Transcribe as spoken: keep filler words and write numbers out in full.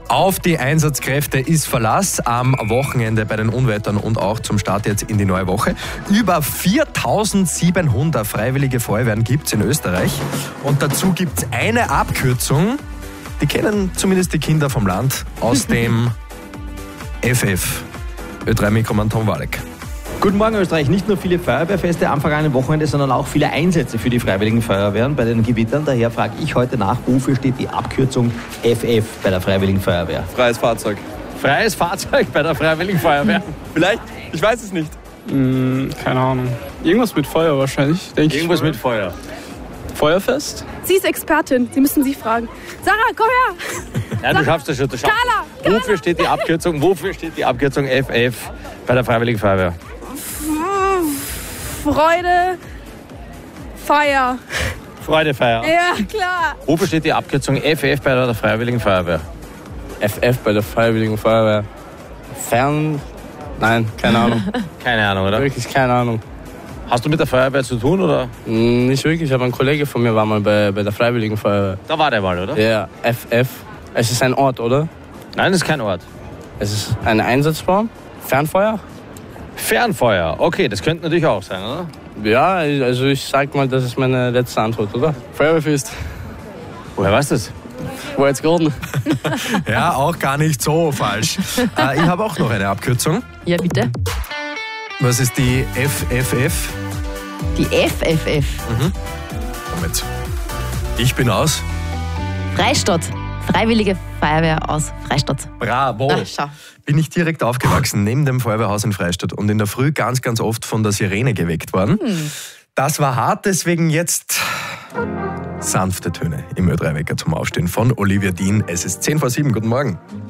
Auf die Einsatzkräfte ist Verlass am Wochenende bei den Unwettern und auch zum Start jetzt in die neue Woche. Über viertausendsiebenhundert freiwillige Feuerwehren gibt es in Österreich. Und dazu gibt es eine Abkürzung, die kennen zumindest die Kinder vom Land, aus dem F F. Ö drei Mikroman Tom Walek. Guten Morgen Österreich. Nicht nur viele Feuerwehrfeste am vergangenen Wochenende, sondern auch viele Einsätze für die Freiwilligen Feuerwehren bei den Gewittern. Daher frage ich heute nach, wofür steht die Abkürzung F F bei der Freiwilligen Feuerwehr? Freies Fahrzeug. Freies Fahrzeug bei der Freiwilligen Feuerwehr? Vielleicht? Ich weiß es nicht. Hm, keine Ahnung. Irgendwas mit Feuer wahrscheinlich, denke ich. Irgendwas mit Feuer. Feuerfest? Sie ist Expertin, Sie müssen sie fragen. Sarah, komm her! Ja, du schaffst das schon. Du schaffst Carla, das. Wofür steht die Abkürzung? Wofür steht die Abkürzung F F bei der Freiwilligen Feuerwehr? Freude, Feier. Freudefeier. Ja, klar. Wofür steht die Abkürzung F F bei der Freiwilligen Feuerwehr? F F bei der Freiwilligen Feuerwehr. Fern... Nein, keine Ahnung. Keine Ahnung, oder? Wirklich keine Ahnung. Hast du mit der Feuerwehr zu tun, oder? Hm, nicht wirklich, aber ein Kollege von mir war mal bei, bei der Freiwilligen Feuerwehr. Da war der mal, oder? Ja, F F. Es ist ein Ort, oder? Nein, das ist kein Ort. Es ist eine Einsatzform. Fernfeuer? Fernfeuer. Okay, das könnte natürlich auch sein, oder? Ja, also ich sag mal, das ist meine letzte Antwort, oder? Feuerwehrfest. Woher weißt du das? Wo jetzt Garten? Ja, auch gar nicht so falsch. Äh, ich habe auch noch eine Abkürzung. Ja, bitte. Was ist die F F F? Die F F F. Mhm. Moment. Ich bin aus. Freistadt. Freiwillige Feuerwehr aus Freistadt. Bravo. Ah, schau. Bin ich direkt aufgewachsen, neben dem Feuerwehrhaus in Freistadt und in der Früh ganz, ganz oft von der Sirene geweckt worden. Hm. Das war hart, deswegen jetzt sanfte Töne im Ö drei Wecker zum Aufstehen von Olivia Dean. Es ist zehn vor sieben. Guten Morgen.